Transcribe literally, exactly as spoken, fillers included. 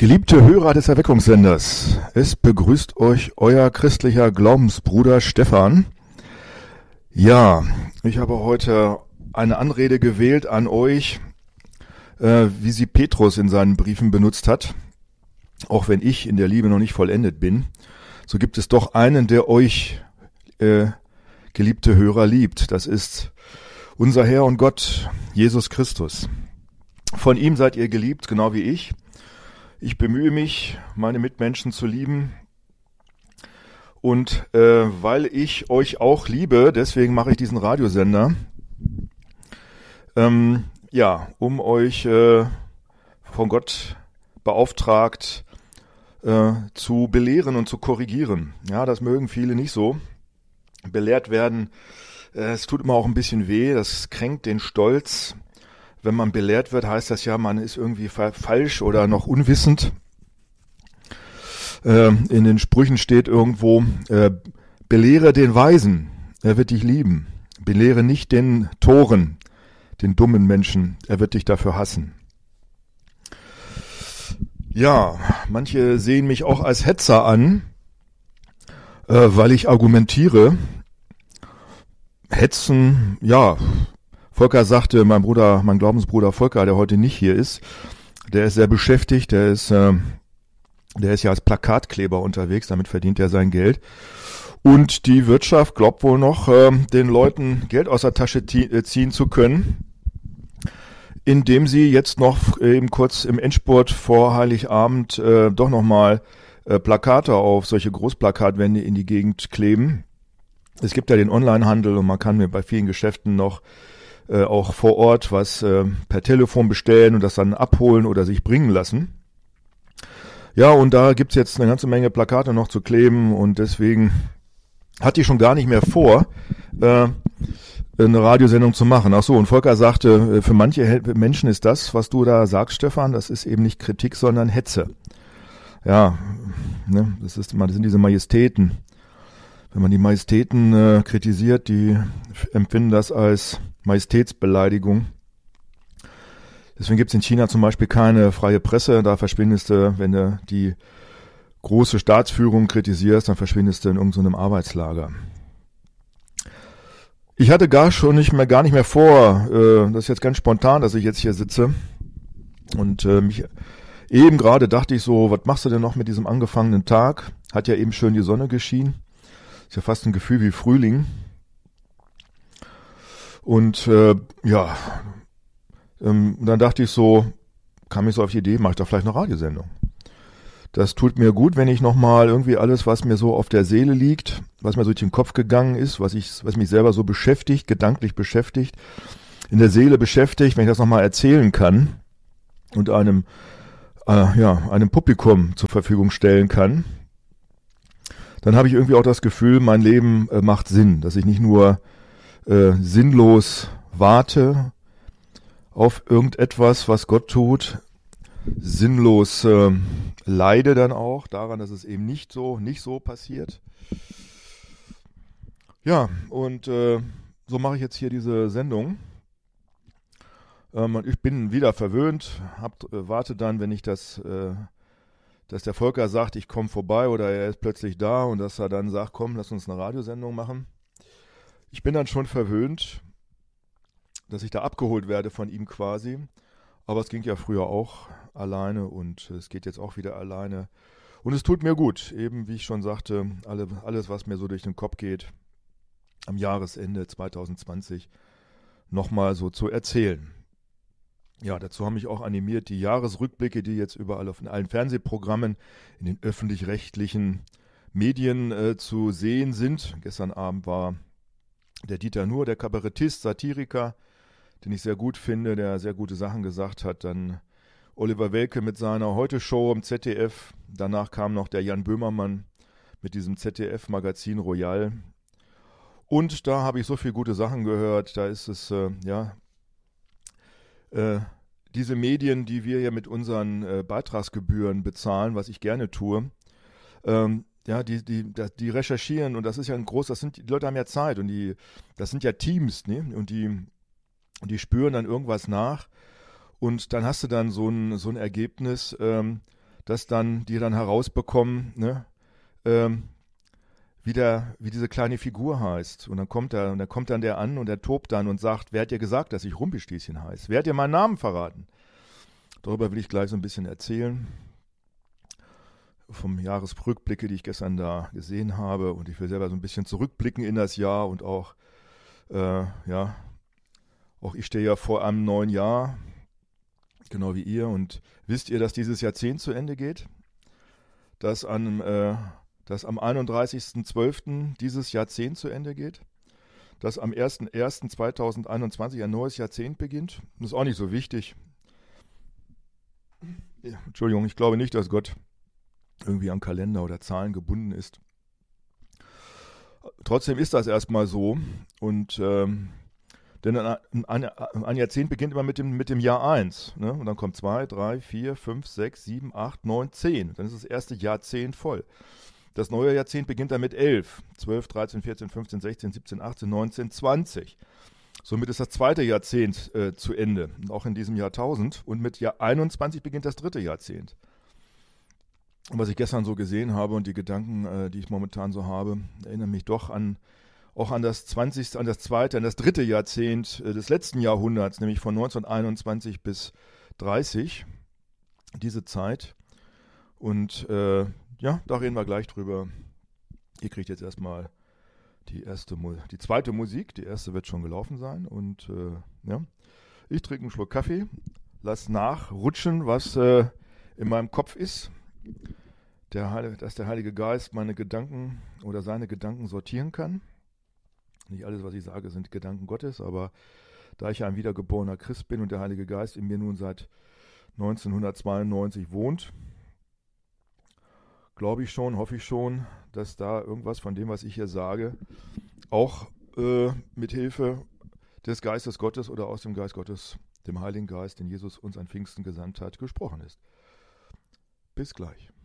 Geliebte Hörer des Erweckungssenders, es begrüßt euch euer christlicher Glaubensbruder Stefan. Ja, ich habe heute eine Anrede gewählt an euch, äh, wie sie Petrus in seinen Briefen benutzt hat. Auch wenn ich in der Liebe noch nicht vollendet bin, so gibt es doch einen, der euch, äh, geliebte Hörer, liebt. Das ist unser Herr und Gott, Jesus Christus. Von ihm seid ihr geliebt, genau wie ich. Ich bemühe mich, meine Mitmenschen zu lieben. Und äh, weil ich euch auch liebe, deswegen mache ich diesen Radiosender. Ähm, ja, um euch äh, von Gott beauftragt äh, zu belehren und zu korrigieren. Ja, das mögen viele nicht so. Belehrt werden, äh, es tut immer auch ein bisschen weh, das kränkt den Stolz. Wenn man belehrt wird, heißt das ja, man ist irgendwie fa- falsch oder noch unwissend. Äh, in den Sprüchen steht irgendwo, äh, belehre den Weisen, er wird dich lieben. Belehre nicht den Toren, den dummen Menschen, er wird dich dafür hassen. Ja, manche sehen mich auch als Hetzer an, äh, weil ich argumentiere. Hetzen, ja, Volker sagte, mein Bruder, mein Glaubensbruder Volker, der heute nicht hier ist, der ist sehr beschäftigt, der ist, äh, der ist ja als Plakatkleber unterwegs, damit verdient er sein Geld. Und die Wirtschaft glaubt wohl noch, äh, den Leuten Geld aus der Tasche tie- ziehen zu können, indem sie jetzt noch eben kurz im Endspurt vor Heiligabend äh, doch nochmal äh, Plakate auf solche Großplakatwände in die Gegend kleben. Es gibt ja den Onlinehandel und man kann mir bei vielen Geschäften noch Äh, auch vor Ort was äh, per Telefon bestellen und das dann abholen oder sich bringen lassen. Ja, und da gibt's jetzt eine ganze Menge Plakate noch zu kleben und deswegen hatte ich schon gar nicht mehr vor, äh, eine Radiosendung zu machen. Ach so, und Volker sagte, für manche Menschen ist das, was du da sagst, Stefan, das ist eben nicht Kritik, sondern Hetze. Ja, ne, das ist immer, das sind diese Majestäten. Wenn man die Majestäten äh, kritisiert, die empfinden das als Majestätsbeleidigung. Deswegen gibt es in China zum Beispiel keine freie Presse. Da verschwindest du, wenn du die große Staatsführung kritisierst, dann verschwindest du in irgendeinem Arbeitslager. Ich hatte gar schon nicht mehr, gar nicht mehr vor, äh, das ist jetzt ganz spontan, dass ich jetzt hier sitze. Und äh, mich eben gerade dachte ich so, was machst du denn noch mit diesem angefangenen Tag? Hat ja eben schön die Sonne geschienen. Ist ja fast ein Gefühl wie Frühling. Und äh, ja, ähm, dann dachte ich so, kam ich so auf die Idee, mache ich doch vielleicht eine Radiosendung. Das tut mir gut, wenn ich nochmal irgendwie alles, was mir so auf der Seele liegt, was mir so durch den Kopf gegangen ist, was ich, was mich selber so beschäftigt, gedanklich beschäftigt, in der Seele beschäftigt, wenn ich das nochmal erzählen kann und einem, äh, ja, einem Publikum zur Verfügung stellen kann, dann habe ich irgendwie auch das Gefühl, mein Leben äh, macht Sinn, dass ich nicht nur äh, sinnlos warte auf irgendetwas, was Gott tut, sinnlos äh, leide dann auch daran, dass es eben nicht so, nicht so passiert. Ja, und äh, so mache ich jetzt hier diese Sendung. Ähm, und ich bin wieder verwöhnt, hab, äh, warte dann, wenn ich das äh, dass der Volker sagt, ich komme vorbei oder er ist plötzlich da und dass er dann sagt, komm, lass uns eine Radiosendung machen. Ich bin dann schon verwöhnt, dass ich da abgeholt werde von ihm quasi. Aber es ging ja früher auch alleine und es geht jetzt auch wieder alleine. Und es tut mir gut, eben wie ich schon sagte, alle, alles, was mir so durch den Kopf geht, am Jahresende zwanzig zwanzig nochmal so zu erzählen. Ja, dazu haben mich auch animiert die Jahresrückblicke, die jetzt überall auf in allen Fernsehprogrammen, in den öffentlich-rechtlichen Medien äh, zu sehen sind. Gestern Abend war der Dieter Nuhr, der Kabarettist, Satiriker, den ich sehr gut finde, der sehr gute Sachen gesagt hat. Dann Oliver Welke mit seiner Heute-Show im Z D F. Danach kam noch der Jan Böhmermann mit diesem Z D F-Magazin Royal. Und da habe ich so viele gute Sachen gehört. Da ist es, äh, ja... Äh, diese Medien, die wir ja mit unseren äh, Beitragsgebühren bezahlen, was ich gerne tue, ähm, ja, die, die, die recherchieren und das ist ja ein groß, das sind, die Leute haben ja Zeit und die, das sind ja Teams, ne? Und die, und die spüren dann irgendwas nach und dann hast du dann so ein, so ein Ergebnis, ähm, dass dann die dann herausbekommen, ne, ähm, wie, der, wie diese kleine Figur heißt. Und dann kommt er, und dann kommt dann der an und der tobt dann und sagt, wer hat dir gesagt, dass ich Rumpelstilzchen heiße? Wer hat dir meinen Namen verraten? Darüber will ich gleich so ein bisschen erzählen. Vom Jahresrückblicke, die ich gestern da gesehen habe. Und ich will selber so ein bisschen zurückblicken in das Jahr und auch, äh, ja, auch ich stehe ja vor einem neuen Jahr, genau wie ihr. Und wisst ihr, dass dieses Jahrzehnt zu Ende geht? Dass an äh, dass am einunddreißigsten zwölften dieses Jahrzehnt zu Ende geht, dass am ersten ersten zweitausendeinundzwanzig ein neues Jahrzehnt beginnt. Das ist auch nicht so wichtig. Ja, Entschuldigung, ich glaube nicht, dass Gott irgendwie an Kalender oder Zahlen gebunden ist. Trotzdem ist das erstmal so. Und ähm, denn ein, ein, ein Jahrzehnt beginnt immer mit dem, mit dem Jahr eins. Ne? Und dann kommt zwei, drei, vier, fünf, sechs, sieben, acht, neun, zehn. Dann ist das erste Jahrzehnt voll. Das neue Jahrzehnt beginnt dann mit elf, zwölf, dreizehn, vierzehn, fünfzehn, sechzehn, siebzehn, achtzehn, neunzehn, zwanzig. Somit ist das zweite Jahrzehnt äh, zu Ende, auch in diesem Jahrtausend. Und mit Jahr einundzwanzig beginnt das dritte Jahrzehnt. Und was ich gestern so gesehen habe und die Gedanken, äh, die ich momentan so habe, erinnern mich doch an auch an das zwanzigste, an das zweite, an das dritte Jahrzehnt äh, des letzten Jahrhunderts, nämlich von neunzehnhunderteinundzwanzig bis dreißig, diese Zeit. Und äh, ja, da reden wir gleich drüber. Ihr kriegt jetzt erstmal die erste, die zweite Musik. Die erste wird schon gelaufen sein. Und äh, ja, ich trinke einen Schluck Kaffee, lass nachrutschen, was äh, in meinem Kopf ist. Der Heilige, dass der Heilige Geist meine Gedanken oder seine Gedanken sortieren kann. Nicht alles, was ich sage, sind Gedanken Gottes, aber da ich ja ein wiedergeborener Christ bin und der Heilige Geist in mir nun seit neunzehnhundertzweiundneunzig wohnt, glaube ich schon, hoffe ich schon, dass da irgendwas von dem, was ich hier sage, auch äh, mit Hilfe des Geistes Gottes oder aus dem Geist Gottes, dem Heiligen Geist, den Jesus uns an Pfingsten gesandt hat, gesprochen ist. Bis gleich.